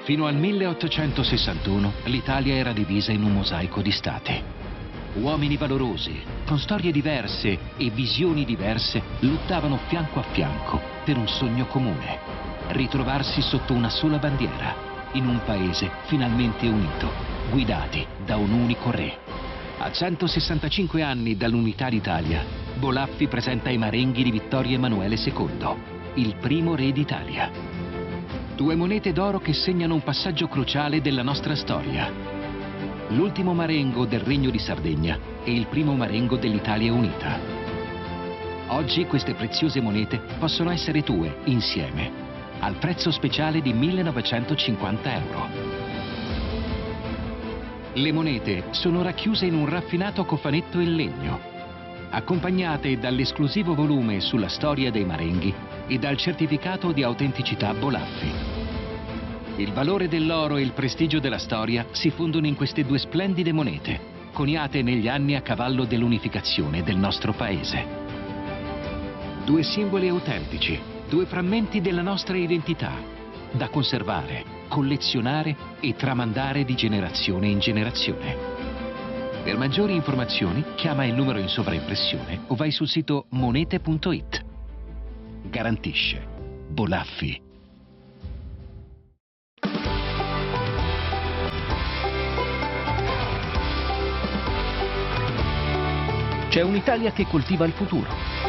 Fino al 1861 l'Italia era divisa in un mosaico di stati. Uomini valorosi, con storie diverse e visioni diverse, lottavano fianco a fianco per un sogno comune: ritrovarsi sotto una sola bandiera, in un paese finalmente unito, guidati da un unico re. A 165 anni dall'unità d'Italia, Bolaffi presenta i marenghi di Vittorio Emanuele II, il primo re d'Italia. Due monete d'oro che segnano un passaggio cruciale della nostra storia. L'ultimo marengo del Regno di Sardegna e il primo marengo dell'Italia unita. Oggi queste preziose monete possono essere tue, insieme, al prezzo speciale di 1950 euro. Le monete sono racchiuse in un raffinato cofanetto in legno, accompagnate dall'esclusivo volume sulla storia dei marenghi e dal certificato di autenticità Bolaffi. Il valore dell'oro e il prestigio della storia si fondono in queste due splendide monete, coniate negli anni a cavallo dell'unificazione del nostro paese. Due simboli autentici, due frammenti della nostra identità, da conservare, collezionare e tramandare di generazione in generazione. Per maggiori informazioni chiama il numero in sovraimpressione o vai sul sito monete.it. Garantisce Bolaffi. C'è un'Italia che coltiva il futuro.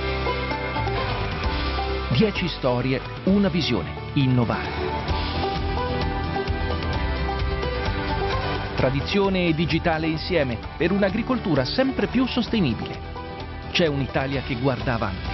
10 storie, una visione: innovare. Tradizione e digitale insieme per un'agricoltura sempre più sostenibile. C'è un'Italia che guarda avanti.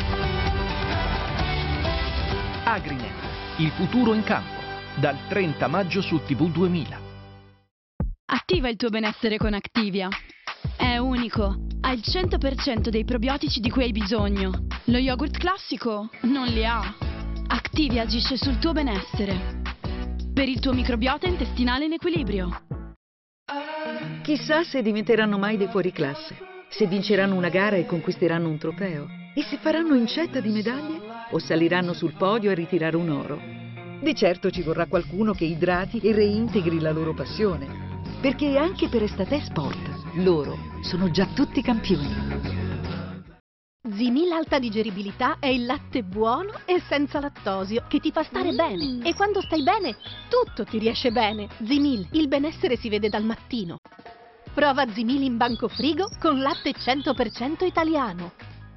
Agrinet, il futuro in campo, dal 30 maggio su TV 2000. Attiva il tuo benessere con Activia. È unico, ha il 100% dei probiotici di cui hai bisogno. Lo yogurt classico non li ha. Activia agisce sul tuo benessere, per il tuo microbiota intestinale in equilibrio. Chissà se diventeranno mai dei fuoriclasse, se vinceranno una gara e conquisteranno un trofeo, e se faranno incetta di medaglie o saliranno sul podio a ritirare un oro. Di certo ci vorrà qualcuno che idrati e reintegri la loro passione, perché anche per Estate Sport loro sono già tutti campioni. Zimil Alta Digeribilità è il latte buono e senza lattosio che ti fa stare bene. E quando stai bene, tutto ti riesce bene. Zimil, il benessere si vede dal mattino. Prova Zimil in banco frigo con latte 100% italiano.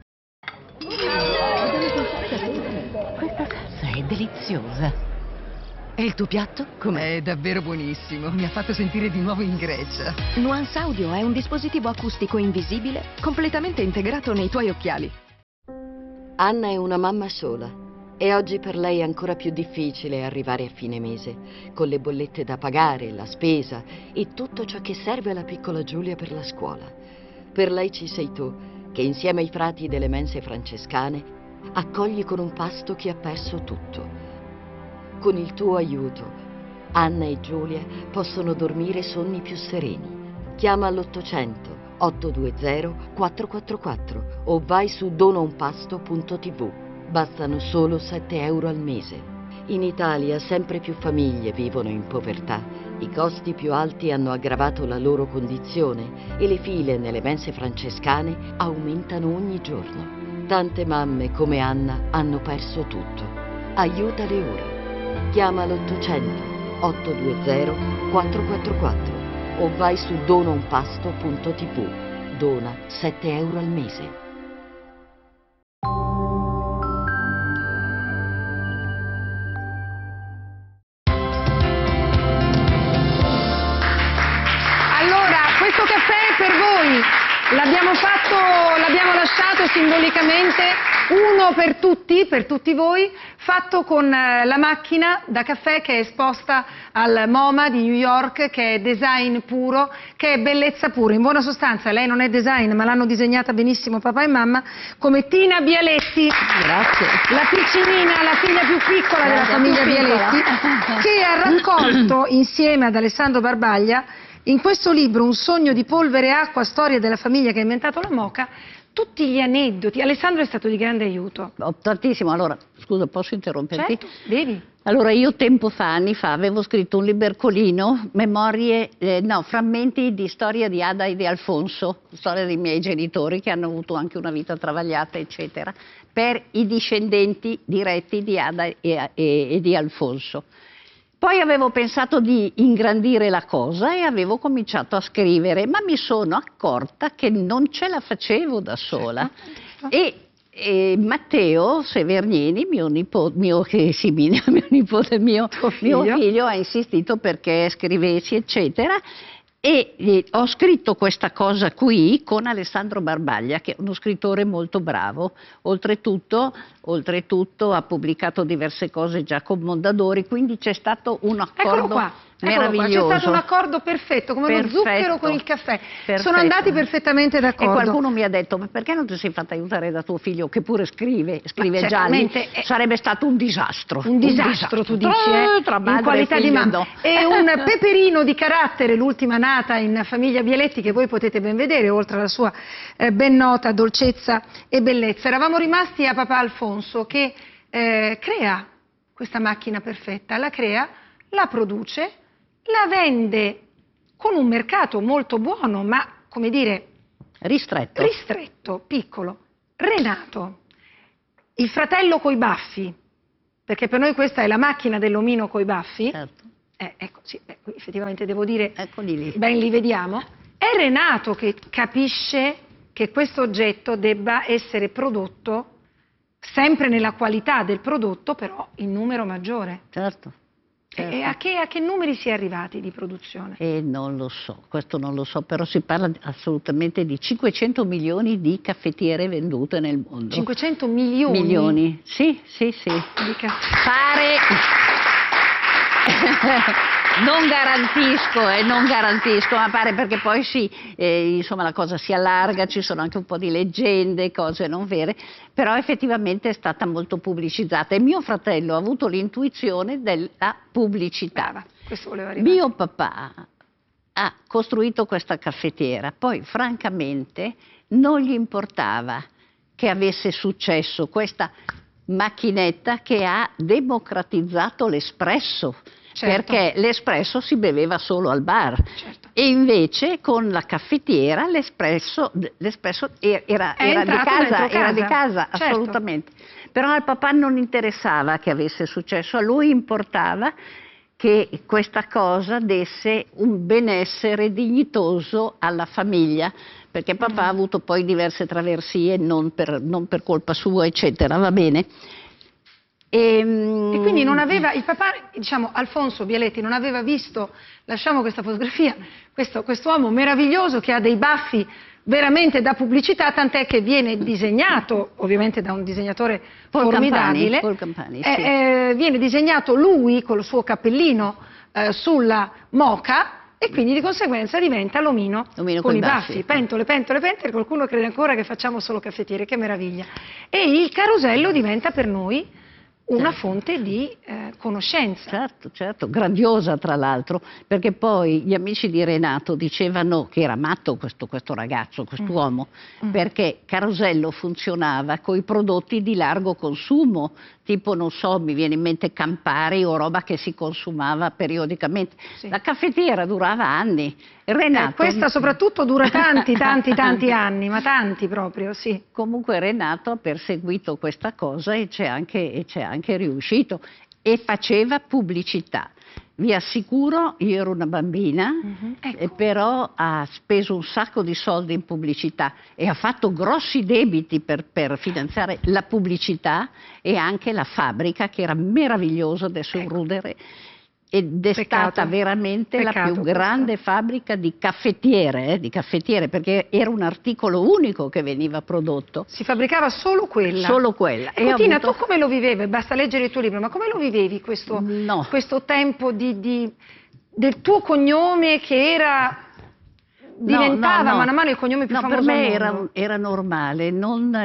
Questa salsa è deliziosa. E il tuo piatto com'è? È davvero buonissimo, mi ha fatto sentire di nuovo in Grecia. Nuance Audio è un dispositivo acustico invisibile completamente integrato nei tuoi occhiali. Anna è una mamma sola e oggi per lei è ancora più difficile arrivare a fine mese, con le bollette da pagare, la spesa e tutto ciò che serve alla piccola Giulia per la scuola. Per lei ci sei tu, che insieme ai frati delle mense francescane accogli con un pasto chi ha perso tutto. Con il tuo aiuto, Anna e Giulia possono dormire sonni più sereni. Chiama all'800 820 444 o vai su donaunpasto.tv. Bastano solo 7 euro al mese. In Italia sempre più famiglie vivono in povertà. I costi più alti hanno aggravato la loro condizione e le file nelle mense francescane aumentano ogni giorno. Tante mamme come Anna hanno perso tutto. Aiutale ora. Chiama l'800 820 444 o vai su donaunpasto.tv. Dona 7 euro al mese. Allora, questo caffè è per voi. L'abbiamo lasciato simbolicamente uno per tutti voi, fatto con la macchina da caffè che è esposta al MoMA di New York, che è design puro, che è bellezza pura. In buona sostanza lei non è design, ma l'hanno disegnata benissimo papà e mamma, come Tina Bialetti. Grazie. La piccinina, la figlia più piccola della famiglia Bialetti, che ha raccolto insieme ad Alessandro Barbaglia in questo libro Un sogno di polvere e acqua, storia della famiglia che ha inventato la moka, tutti gli aneddoti. Alessandro è stato di grande aiuto. Tantissimo. Allora, scusa, posso interromperti? Certo, devi. Allora, io tempo fa, anni fa, avevo scritto un libercolino, frammenti di storia di Ada e di Alfonso, storia dei miei genitori che hanno avuto anche una vita travagliata, eccetera, per i discendenti diretti di Ada e di Alfonso. Poi avevo pensato di ingrandire la cosa e avevo cominciato a scrivere, ma mi sono accorta che non ce la facevo da sola. E Matteo Severnini, mio figlio, ha insistito perché scrivessi, eccetera, e ho scritto questa cosa qui con Alessandro Barbaglia, che è uno scrittore molto bravo. Oltretutto ha pubblicato diverse cose già con Mondadori, quindi c'è stato un accordo meraviglioso. C'è stato un accordo perfetto, come lo zucchero con il caffè. Sono andati perfettamente d'accordo. E qualcuno mi ha detto, ma perché non ti sei fatta aiutare da tuo figlio, che pure scrive gialli? Sarebbe stato un disastro. Un disastro, tu dici, in qualità di mamma. E un peperino di carattere, l'ultima nata in famiglia Bialetti, che voi potete ben vedere, oltre alla sua ben nota dolcezza e bellezza. Eravamo rimasti a papà Alfonso, che crea questa macchina perfetta, la crea, la produce, la vende con un mercato molto buono, ma, come dire, ristretto, piccolo. Renato, il fratello coi baffi, perché per noi questa è la macchina dell'omino coi baffi. Certo. Ecco, sì, qui effettivamente devo dire, eccoli lì. Ben li vediamo. È Renato che capisce che questo oggetto debba essere prodotto sempre nella qualità del prodotto, però in numero maggiore. Certo. E a che numeri si è arrivati di produzione? Non lo so, questo non lo so, però si parla assolutamente di 500 milioni di caffettiere vendute nel mondo. 500 milioni? Milioni, sì. Pare... Non garantisco, ma pare, perché poi insomma la cosa si allarga, ci sono anche un po' di leggende, cose non vere, però effettivamente è stata molto pubblicizzata e mio fratello ha avuto l'intuizione della pubblicità. Brava, questo voleva arrivare. Mio papà ha costruito questa caffettiera, poi francamente non gli importava che avesse successo questa macchinetta che ha democratizzato l'espresso. Certo. Perché l'espresso si beveva solo al bar, certo. E invece con la caffettiera l'espresso era di casa, certo. Assolutamente. Però al papà non interessava che avesse successo, a lui importava che questa cosa desse un benessere dignitoso alla famiglia, perché papà ha avuto poi diverse traversie, non per colpa sua, eccetera, va bene? E quindi non aveva, il papà, diciamo, Alfonso Bialetti non aveva visto, lasciamo questa fotografia, quest'uomo meraviglioso che ha dei baffi veramente da pubblicità, tant'è che viene disegnato, ovviamente da un disegnatore formidabile, Paul Campani, sì. Viene disegnato lui con il suo cappellino sulla moca, e quindi di conseguenza diventa l'omino con i baffi. Pentole, qualcuno crede ancora che facciamo solo caffettiere, che meraviglia. E il carosello diventa per noi una fonte di conoscenza. Certo, grandiosa tra l'altro, perché poi gli amici di Renato dicevano che era matto questo ragazzo, quest'uomo, perché Carosello funzionava con i prodotti di largo consumo, tipo, non so, mi viene in mente Campari o roba che si consumava periodicamente. Sì. La caffettiera durava anni. Renato... questa soprattutto dura tanti anni, ma tanti proprio, sì. Comunque Renato ha perseguito questa cosa e c'è anche riuscito, e faceva pubblicità. Vi assicuro, io ero una bambina, ecco. Però ha speso un sacco di soldi in pubblicità e ha fatto grossi debiti per finanziare la pubblicità e anche la fabbrica, che era meravigliosa, adesso è un rudere. Ed è stata veramente la più grande fabbrica di caffettiere, perché era un articolo unico che veniva prodotto. Si fabbricava solo quella? Solo quella. E Tina, tu come lo vivevi? Basta leggere il tuo libro, ma come lo vivevi questo tempo del tuo cognome che diventava man mano il cognome più famoso per me al mondo? era normale, non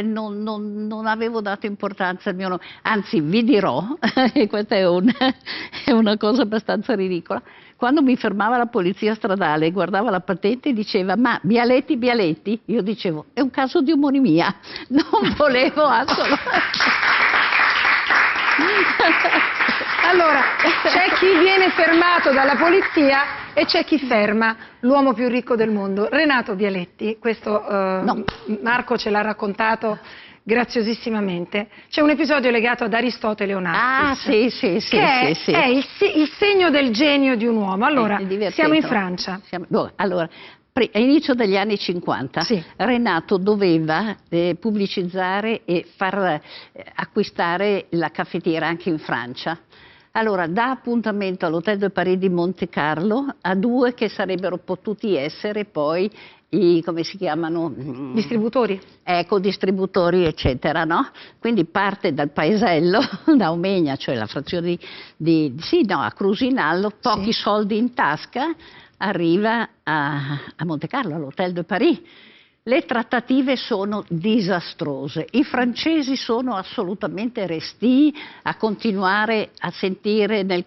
avevo dato importanza al mio nome, anzi vi dirò, e questa è una cosa abbastanza ridicola, quando mi fermava la polizia stradale, guardava la patente e diceva: ma Bialetti? Io dicevo: è un caso di omonimia, non volevo assolutamente. Allora, c'è chi viene fermato dalla polizia e c'è chi ferma l'uomo più ricco del mondo. Renato Bialetti, questo Marco ce l'ha raccontato graziosissimamente. C'è un episodio legato ad Aristotele Onassis. Sì. È il segno del genio di un uomo. Allora, siamo in Francia. Allora, all'inizio degli anni 50 Sì. Renato doveva pubblicizzare e far acquistare la caffettiera anche in Francia. Allora, dà appuntamento all'Hotel de Paris di Monte Carlo a due che sarebbero potuti essere poi come si chiamano? Distributori. Ecco, distributori, eccetera, no? Quindi parte dal paesello, da Omegna, cioè la frazione a Crusinallo, pochi soldi in tasca, arriva a Monte Carlo, all'Hotel de Paris. Le trattative sono disastrose, i francesi sono assolutamente restii a continuare a sentire, le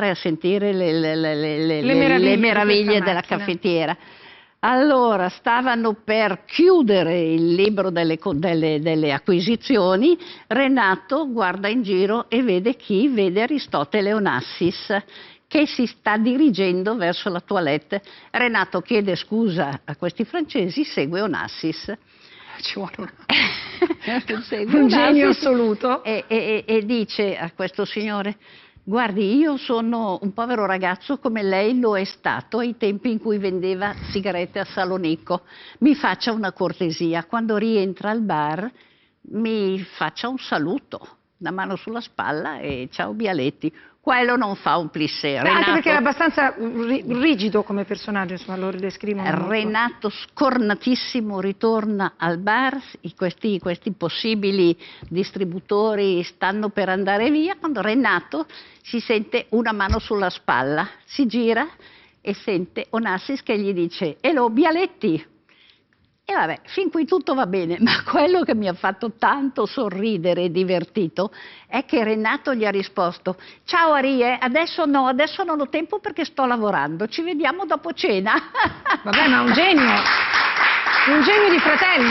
meraviglie della caffettiera. Allora, stavano per chiudere il libro delle acquisizioni, Renato guarda in giro e vede chi? Vede Aristotele Onassis, che si sta dirigendo verso la toilette. Renato chiede scusa a questi francesi, segue Onassis. Ci vuole un genio assoluto. E dice a questo signore: guardi, io sono un povero ragazzo come lei lo è stato ai tempi in cui vendeva sigarette a Salonicco. Mi faccia una cortesia, quando rientra al bar mi faccia un saluto, una mano sulla spalla e ciao Bialetti. Quello non fa un plissé. Anche perché era abbastanza rigido come personaggio, insomma, lo descrivono molto. Renato, scornatissimo, ritorna al bar, questi possibili distributori stanno per andare via, quando Renato si sente una mano sulla spalla, si gira e sente Onassis che gli dice: "Hello Bialetti". E vabbè, fin qui tutto va bene, ma quello che mi ha fatto tanto sorridere e divertito è che Renato gli ha risposto: "Ciao Arie, adesso non ho tempo perché sto lavorando, ci vediamo dopo cena". Vabbè, ma un genio di fratello.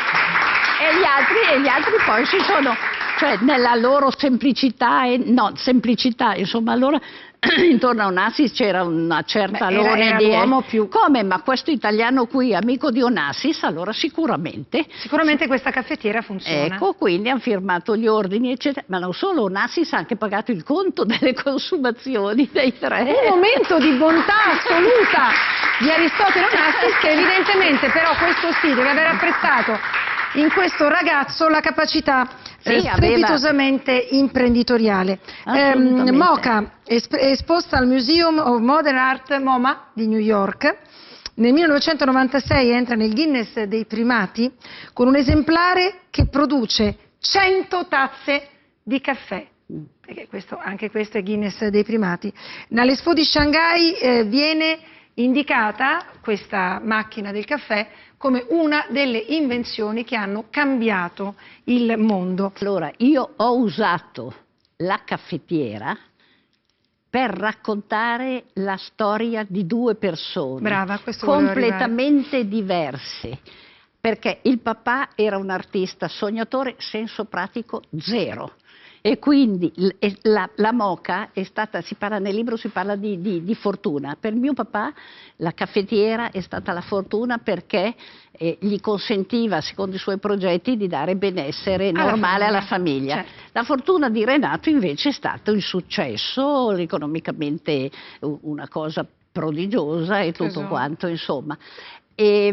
E gli altri poi si sono, cioè nella loro semplicità, insomma, allora intorno a Onassis c'era una certa era l'uomo più... Come? Ma questo italiano qui, amico di Onassis, allora sicuramente questa caffettiera funziona. Ecco, quindi hanno firmato gli ordini, eccetera. Ma non solo, Onassis ha anche pagato il conto delle consumazioni dei tre. Un momento di bontà assoluta di Aristotele Onassis, che evidentemente però questo sì deve aver apprezzato in questo ragazzo la capacità strepitosamente imprenditoriale. Moka è esposta al Museum of Modern Art MoMA di New York. Nel 1996 entra nel Guinness dei primati con un esemplare che produce 100 tazze di caffè. Perché anche questo è Guinness dei primati. All'Expo di Shanghai viene indicata questa macchina del caffè come una delle invenzioni che hanno cambiato il mondo. Allora, io ho usato la caffettiera per raccontare la storia di due persone. Brava, questo completamente diverse, perché il papà era un artista sognatore, senso pratico zero. E quindi la moka è stata, nel libro si parla di fortuna. Per mio papà la caffettiera è stata la fortuna perché gli consentiva, secondo i suoi progetti, di dare benessere normale alla famiglia. Certo. La fortuna di Renato invece è stato il successo, economicamente una cosa prodigiosa e tutto quanto, insomma. E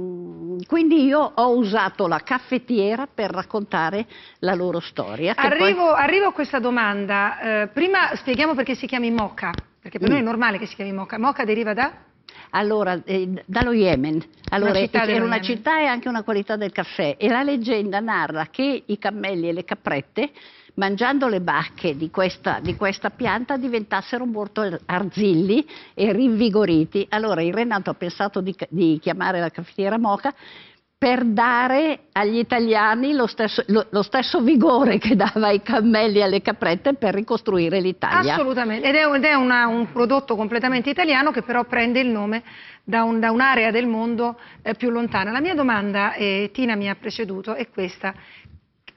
quindi io ho usato la caffettiera per raccontare la loro storia. Arrivo a questa domanda. Prima spieghiamo perché si chiami moka, perché per noi è normale che si chiami moka. Moka deriva da? Allora, dallo Yemen. Allora, era una città e anche una qualità del caffè. E la leggenda narra che i cammelli e le caprette, mangiando le bacche di questa pianta, diventassero molto arzilli e rinvigoriti. Allora il Renato ha pensato di chiamare la caffettiera moka per dare agli italiani lo stesso vigore che dava ai cammelli e alle caprette per ricostruire l'Italia. Assolutamente, ed è un prodotto completamente italiano che però prende il nome da un'area del mondo più lontana. La mia domanda, Tina mi ha preceduto, è questa.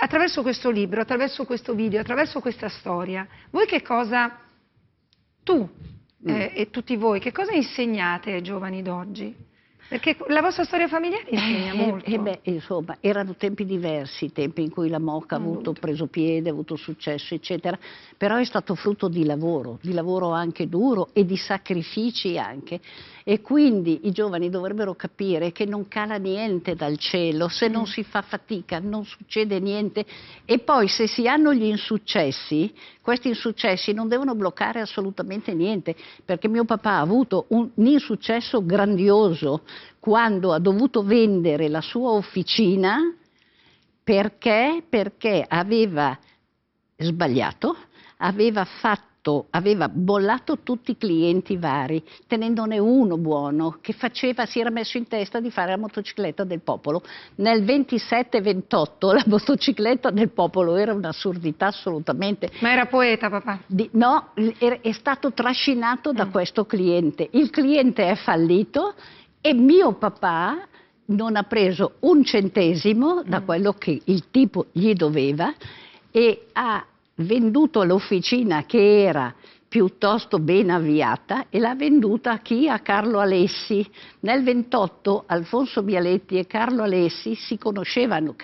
attraverso questo libro, attraverso questo video, attraverso questa storia, voi che cosa, tu e tutti voi, che cosa insegnate ai giovani d'oggi? Perché la vostra storia familiare insegna molto. Insomma, erano tempi diversi, tempi in cui la MOC ha preso piede, ha avuto successo, eccetera, però è stato frutto di lavoro anche duro e di sacrifici anche. E quindi i giovani dovrebbero capire che non cala niente dal cielo, se non si fa fatica non succede niente, e poi se si hanno gli insuccessi, questi insuccessi non devono bloccare assolutamente niente, perché mio papà ha avuto un insuccesso grandioso quando ha dovuto vendere la sua officina perché aveva sbagliato, aveva bollato tutti i clienti vari, tenendone uno buono che si era messo in testa di fare la motocicletta del popolo. Nel 27-28 la motocicletta del popolo era un'assurdità assolutamente. Ma era poeta, papà? No, è stato trascinato da questo cliente. Il cliente è fallito e mio papà non ha preso un centesimo da quello che il tipo gli doveva e ha venduto l'officina che era piuttosto ben avviata e l'ha venduta a chi? A Carlo Alessi. Nel 28 Alfonso Bialetti e Carlo Alessi si conoscevano.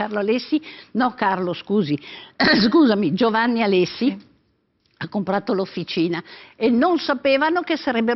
Giovanni Alessi ha comprato l'officina e non sapevano che sarebbero